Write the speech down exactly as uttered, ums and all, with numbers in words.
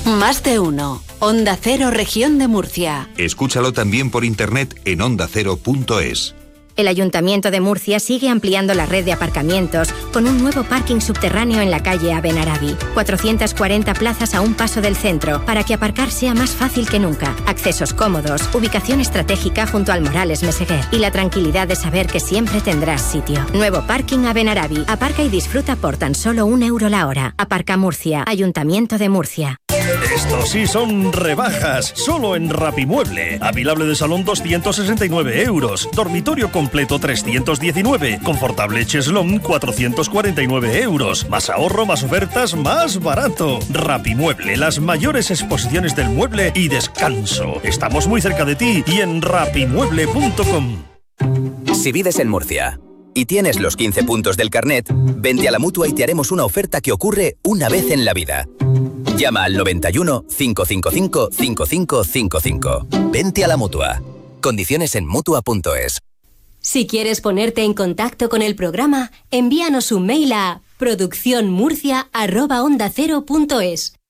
Más de uno. Onda Cero, Región de Murcia. Escúchalo también por internet en onda cero punto es. El Ayuntamiento de Murcia sigue ampliando la red de aparcamientos con un nuevo parking subterráneo en la calle Abenarabi. cuatrocientas cuarenta plazas a un paso del centro para que aparcar sea más fácil que nunca. Accesos cómodos, ubicación estratégica junto al Morales Meseguer y la tranquilidad de saber que siempre tendrás sitio. Nuevo parking Abenarabi. Aparca y disfruta por tan solo un euro la hora. Aparca Murcia. Ayuntamiento de Murcia. Estos sí son rebajas, solo en Rapimueble. Avilable de salón doscientos sesenta y nueve euros, dormitorio completo trescientos diecinueve, confortable cheslón cuatrocientos cuarenta y nueve euros. Más ahorro, más ofertas, más barato. Rapimueble, las mayores exposiciones del mueble y descanso. Estamos muy cerca de ti y en rapimueble punto com. Si vives en Murcia y tienes los quince puntos del carnet, vente a la Mutua y te haremos una oferta que ocurre una vez en la vida. Llama al noventa y uno, cinco cinco cinco, cinco cinco cinco cinco. Vente a la Mutua. Condiciones en mutua punto es. Si quieres ponerte en contacto con el programa, envíanos un mail a producción murcia arroba onda cero punto es.